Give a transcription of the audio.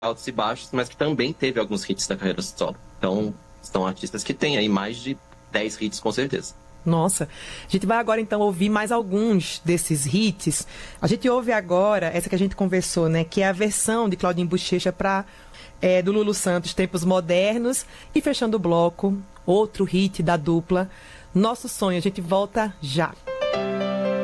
altos e baixos, mas que também teve alguns hits da carreira solo. Então, são artistas que têm aí mais de 10 hits, com certeza. Nossa, a gente vai agora então ouvir mais alguns desses hits. A gente ouve agora essa que a gente conversou, né? Que é a versão de Claudinho Buchecha para do Lulu Santos, Tempos Modernos. E fechando o bloco, outro hit da dupla, Nosso Sonho. A gente volta já.